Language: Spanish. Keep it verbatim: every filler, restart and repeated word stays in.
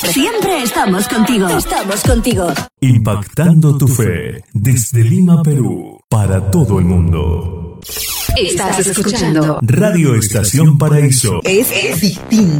Siempre estamos contigo. Estamos contigo. Impactando tu fe desde Lima, Perú, para todo el mundo. Estás escuchando Radio Estación Paraíso. Es, es distinto.